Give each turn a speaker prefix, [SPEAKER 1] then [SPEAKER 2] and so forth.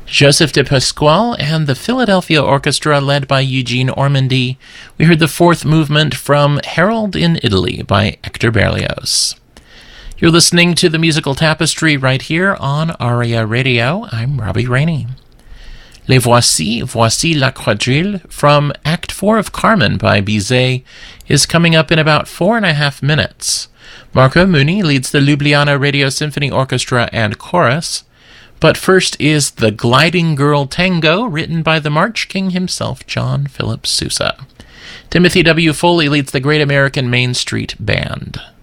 [SPEAKER 1] Joseph de Pasquale and the Philadelphia Orchestra led by Eugene Ormandy. We heard the fourth movement from Harold in Italy by Hector Berlioz. You're listening to the Musical Tapestry right here on ARIA Radio. I'm Robbie Rainey. Les Voici la Quadrille from Act 4 of Carmen by Bizet is coming up in about 4.5 minutes. Marco Muni leads the Ljubljana Radio Symphony Orchestra and Chorus. But first is The Gliding Girl Tango, written by the March King himself, John Philip Sousa. Timothy W. Foley leads the Great American Main Street Band.